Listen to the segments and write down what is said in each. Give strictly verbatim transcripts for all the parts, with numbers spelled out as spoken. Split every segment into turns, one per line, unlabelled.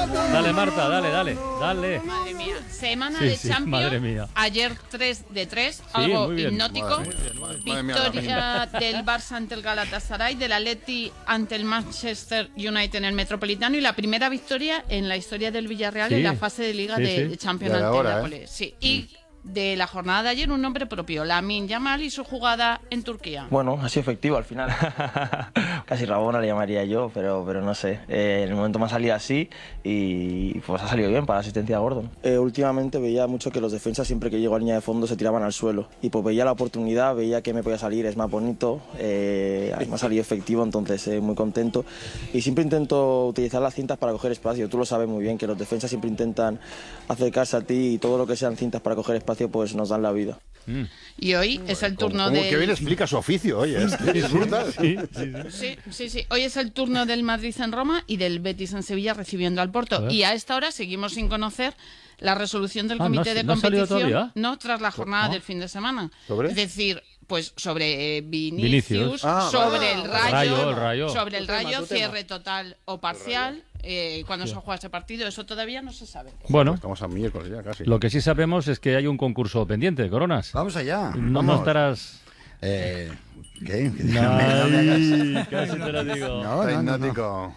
Dale, Marta, dale, dale, dale.
Madre mía, semana
Sí,
de
sí,
Champions.
madre mía.
Ayer tres de tres,
Sí,
algo
muy bien.
hipnótico.
Madre mía, madre mía,
Victoria del Barça ante el Galatasaray, del Atleti ante el Manchester United en el Metropolitano y la primera victoria en la historia del Villarreal
Sí,
en la fase de Liga
sí,
de,
sí.
de Champions
Ya era
ante el
hora, ¿eh?
Nápoles. Sí, y de la jornada de ayer un nombre propio, Lamine Yamal y su jugada en Turquía.
Bueno, ha sido efectivo al final. Casi Rabona le llamaría yo, pero, pero no sé. Eh, en el momento me ha salido así y pues ha salido bien para la asistencia a Gordon. Eh, últimamente veía mucho que los defensas siempre que llego a línea de fondo se tiraban al suelo. Y pues veía la oportunidad, veía que me podía salir, es más bonito, eh, me ha salido efectivo, entonces eh, muy contento. Y siempre intento utilizar las cintas para coger espacio. Tú lo sabes muy bien, que los defensas siempre intentan acercarse a ti y todo lo que sean cintas para coger espacio pues nos dan la vida.
Mm.
Y hoy es el turno
Como
de...
que bien explica su oficio, oye. Es que es brutal.
Sí, sí, sí.
Sí, sí, sí. Hoy es el turno del Madrid en Roma y del Betis en Sevilla recibiendo al Porto.
A ver.
Y a esta hora seguimos sin conocer la resolución del
Ah,
comité
¿no ha-
de
no ha salido
competición,
todavía?
no tras la jornada
Ah.
del fin de semana.
¿Sobre?
Es decir, pues sobre eh, Vinicius,
Vinicius.
Ah,
sobre
vale.
el Rayo,
Rayo, el Rayo.
sobre el
Tu tema,
Rayo,
tu tema.
cierre total o parcial, eh, cuando se juega ese partido, eso todavía no se sabe.
Bueno,
Estamos a miércoles ya casi.
lo que sí sabemos es que hay un concurso pendiente, Coronas.
Vamos allá.
No, no
Vamos.
estarás...
Eh, ¿Qué? No me- no me hagas-
Ay, casi te lo digo.
No, no, no, no.
Hipnótico.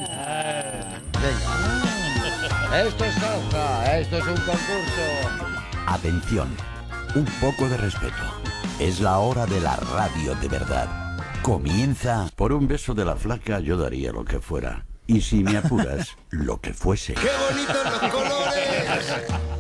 Venga. Esto es Jauja, esto es un concurso.
Atención, un poco de respeto. Es la hora de la radio de verdad. Comienza. Por un beso de la flaca yo daría lo que fuera. Y si me apuras, lo que fuese.
¡Qué bonitos los colores!